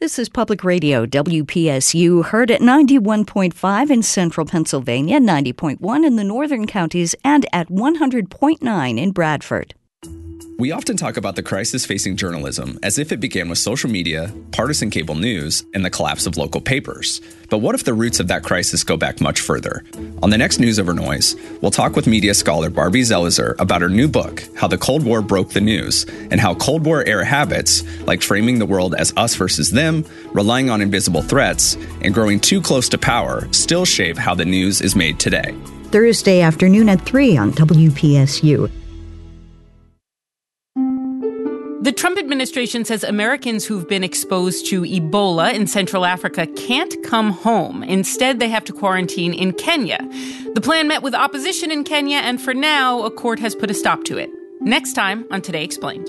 This is Public Radio, WPSU, heard at 91.5 in central Pennsylvania, 90.1 in the northern counties, and at 100.9 in Bradford. We often talk about the crisis facing journalism as if it began with social media, partisan cable news, and the collapse of local papers. But what if the roots of that crisis go back much further? On the next News Over Noise, we'll talk with media scholar Barbie Zelizer about her new book, How the Cold War Broke the News, and how Cold War-era habits, like framing the world as us versus them, relying on invisible threats, and growing too close to power, still shape how the news is made today. Thursday afternoon at 3 on WPSU. The Trump administration says Americans who've been exposed to Ebola in Central Africa can't come home. Instead, they have to quarantine in Kenya. The plan met with opposition in Kenya, and for now, a court has put a stop to it. Next time on Today Explained.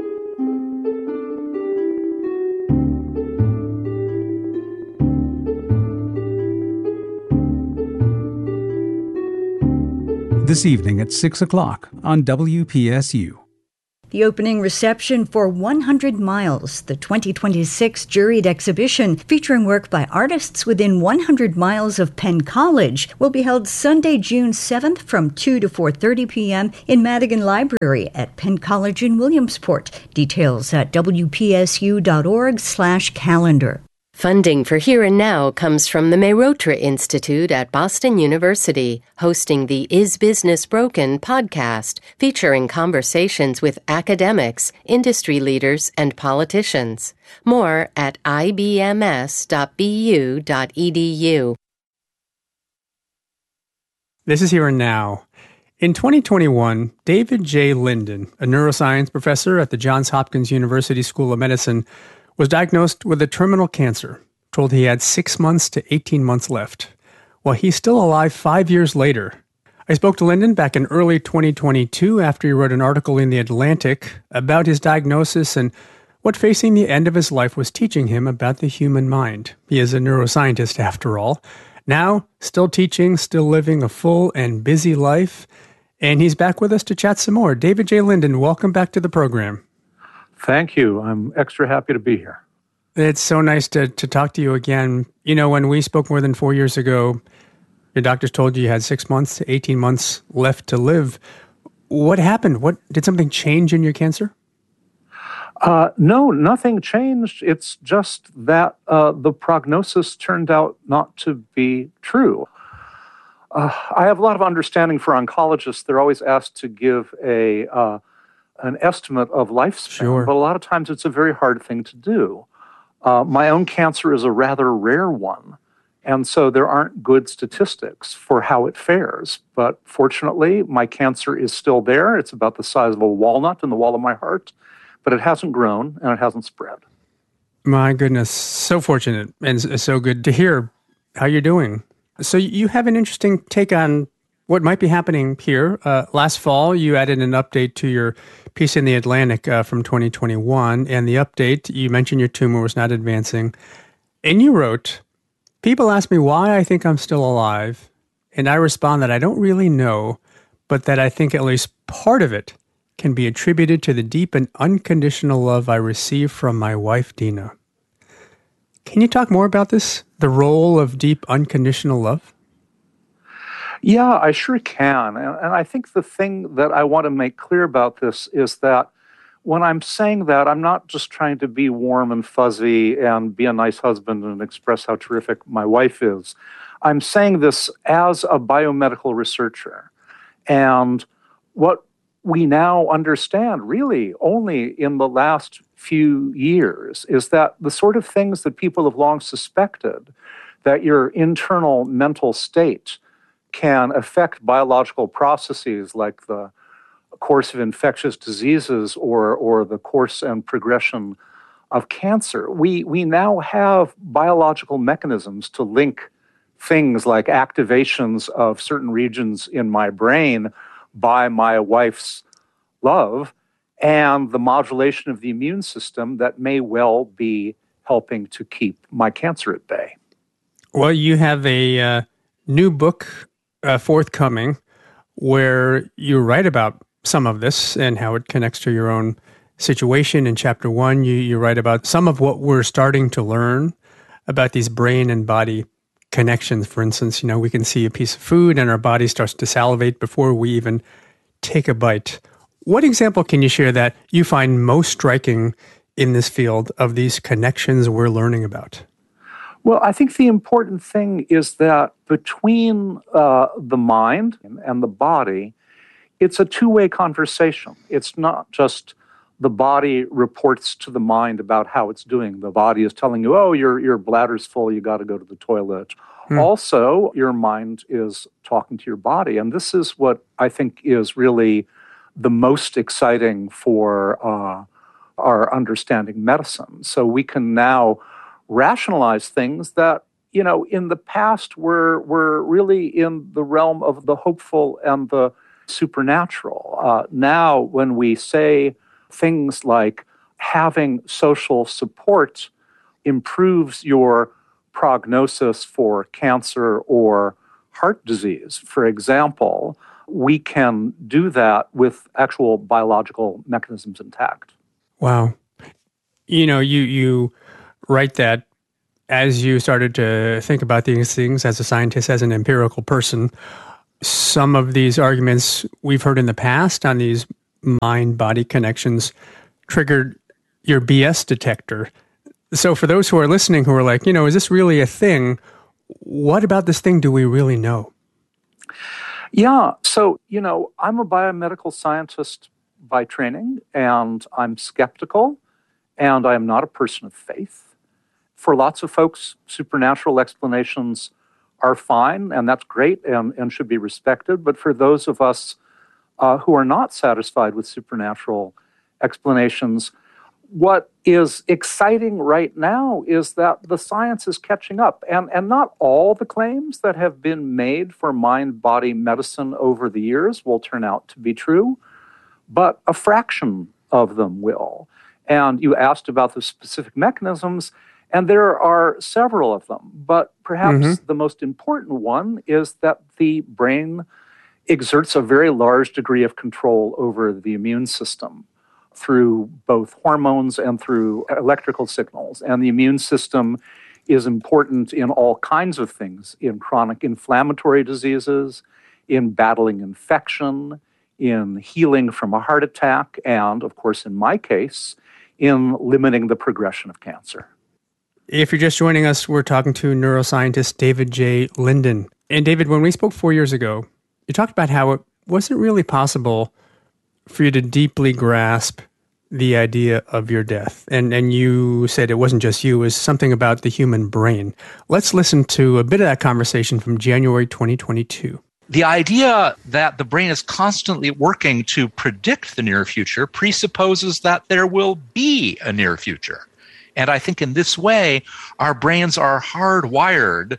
This evening at 6 o'clock on WPSU. The opening reception for 100 Miles, the 2026 juried exhibition featuring work by artists within 100 miles of Penn College, will be held Sunday, June 7th from 2 to 4:30 p.m. in Madigan Library at Penn College in Williamsport. Details at wpsu.org/calendar. Funding for Here and Now comes from the Mehrotra Institute at Boston University, hosting the Is Business Broken podcast, featuring conversations with academics, industry leaders, and politicians. More at ibms.bu.edu. This is Here and Now. In 2021, David J. Linden, a neuroscience professor at the Johns Hopkins University School of Medicine, was diagnosed with a terminal cancer, told he had 6 months to 18 months left. Well, he's still alive 5 years later. I spoke to Linden back in early 2022 after he wrote an article in The Atlantic about his diagnosis and what facing the end of his life was teaching him about the human mind. He is a neuroscientist, after all. Now, still teaching, still living a full and busy life, and he's back with us to chat some more. David J. Linden, welcome back to the program. Thank you. I'm extra happy to be here. It's so nice to talk to you again. You know, when we spoke more than 4 years ago, your doctors told you had 6 months to 18 months left to live. What happened? Did something change in your cancer? No, nothing changed. It's just that the prognosis turned out not to be true. I have a lot of understanding for oncologists. They're always asked to give an estimate of lifespan, Sure. But a lot of times it's a very hard thing to do. My own cancer is a rather rare one, and so there aren't good statistics for how it fares. But fortunately, my cancer is still there. It's about the size of a walnut in the wall of my heart, but it hasn't grown and it hasn't spread. My goodness, so fortunate and so good to hear how you're doing. So you have an interesting take on what might be happening here. Last fall, you added an update to your piece in The Atlantic from 2021, and the update, you mentioned your tumor was not advancing, and you wrote, "People ask me why I think I'm still alive, and I respond that I don't really know, but that I think at least part of it can be attributed to the deep and unconditional love I receive from my wife, Dina." Can you talk more about this, the role of deep unconditional love? Yeah, I sure can. And I think the thing that I want to make clear about this is that when I'm saying that, I'm not just trying to be warm and fuzzy and be a nice husband and express how terrific my wife is. I'm saying this as a biomedical researcher. And what we now understand really only in the last few years is that the sort of things that people have long suspected, that your internal mental state can affect biological processes like the course of infectious diseases or the course and progression of cancer. We now have biological mechanisms to link things like activations of certain regions in my brain by my wife's love and the modulation of the immune system that may well be helping to keep my cancer at bay. Well, you have a new book forthcoming where you write about some of this and how it connects to your own situation. In chapter 1, you write about some of what we're starting to learn about these brain and body connections. For instance, we can see a piece of food and our body starts to salivate before we even take a bite. What example can you share that you find most striking in this field of these connections we're learning about? Well, I think the important thing is that between the mind and the body, it's a two-way conversation. It's not just the body reports to the mind about how it's doing. The body is telling you, oh, your bladder's full, you got to go to the toilet. Also, your mind is talking to your body. And this is what I think is really the most exciting for our understanding medicine. So we can now rationalize things that, in the past were really in the realm of the hopeful and the supernatural. Now, when we say things like having social support improves your prognosis for cancer or heart disease, for example, we can do that with actual biological mechanisms intact. Wow. You write that as you started to think about these things as a scientist, as an empirical person, some of these arguments we've heard in the past on these mind-body connections triggered your BS detector. So for those who are listening who are like, is this really a thing? What about this thing do we really know? Yeah. So, I'm a biomedical scientist by training, and I'm skeptical, and I am not a person of faith. For lots of folks, supernatural explanations are fine, and that's great and should be respected. But for those of us who are not satisfied with supernatural explanations, what is exciting right now is that the science is catching up. And not all the claims that have been made for mind-body medicine over the years will turn out to be true, but a fraction of them will. And you asked about the specific mechanisms, and there are several of them. But perhaps the most important one is that the brain exerts a very large degree of control over the immune system through both hormones and through electrical signals. And the immune system is important in all kinds of things, in chronic inflammatory diseases, in battling infection, in healing from a heart attack, and, of course, in my case, in limiting the progression of cancer. If you're just joining us, we're talking to neuroscientist David J. Linden. And David, when we spoke 4 years ago, you talked about how it wasn't really possible for you to deeply grasp the idea of your death. And you said it wasn't just you, it was something about the human brain. Let's listen to a bit of that conversation from January 2022. The idea that the brain is constantly working to predict the near future presupposes that there will be a near future. And I think in this way, our brains are hardwired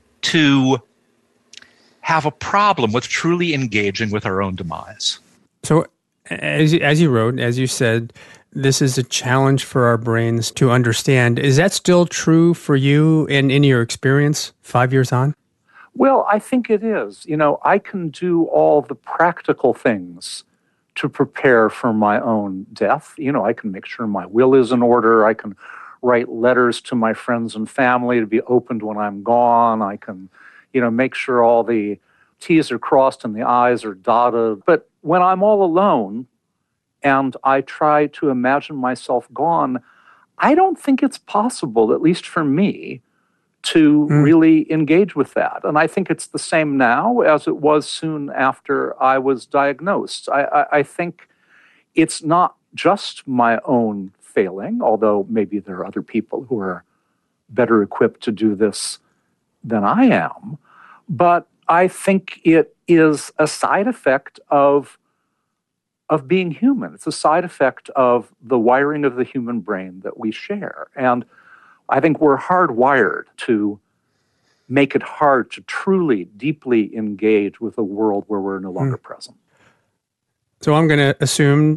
to have a problem with truly engaging with our own demise. So as you wrote, as you said, this is a challenge for our brains to understand. Is that still true for you and in your experience 5 years on? Well, I think it is. I can do all the practical things to prepare for my own death. I can make sure my will is in order. I can write letters to my friends and family to be opened when I'm gone. I can, make sure all the T's are crossed and the I's are dotted. But when I'm all alone and I try to imagine myself gone, I don't think it's possible, at least for me, to really engage with that. And I think it's the same now as it was soon after I was diagnosed. I think it's not just my own failing, although maybe there are other people who are better equipped to do this than I am. But I think it is a side effect of being human. It's a side effect of the wiring of the human brain that we share. And I think we're hardwired to make it hard to truly, deeply engage with a world where we're no longer present. So I'm going to assume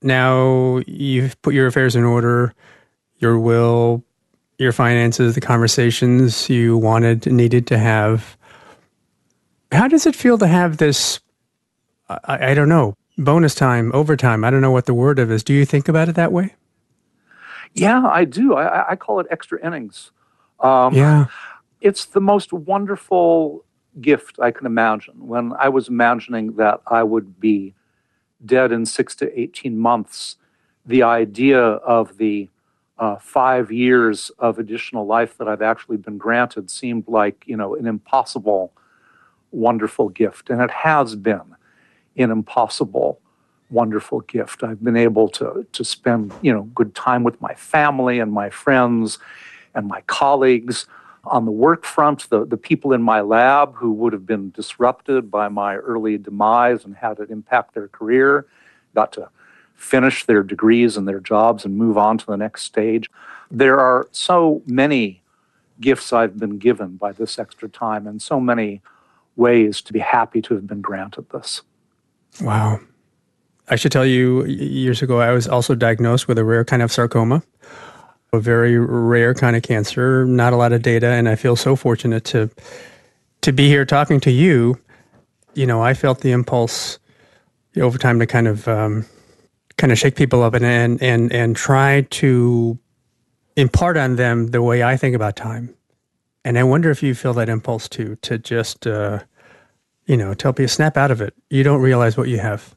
now you've put your affairs in order, your will, your finances, the conversations you wanted and needed to have. How does it feel to have this, I don't know, bonus time, overtime. I don't know what the word of is. Do you think about it that way? Yeah, I do. I call it extra innings. It's the most wonderful gift I can imagine. When I was imagining that I would be dead in 6 to 18 months, the idea of the 5 years of additional life that I've actually been granted seemed like, an impossible, wonderful gift. And it has been an impossible, wonderful gift. I've been able to spend, good time with my family and my friends and my colleagues. On the work front, the people in my lab who would have been disrupted by my early demise and had it impact their career got to finish their degrees and their jobs and move on to the next stage. There are so many gifts I've been given by this extra time and so many ways to be happy to have been granted this. Wow. I should tell you, years ago, I was also diagnosed with a rare kind of sarcoma, a very rare kind of cancer, not a lot of data, and I feel so fortunate to be here talking to you. I felt the impulse over time to kind of shake people up and try to impart on them the way I think about time. And I wonder if you feel that impulse too, to just, tell people, snap out of it. You don't realize what you have.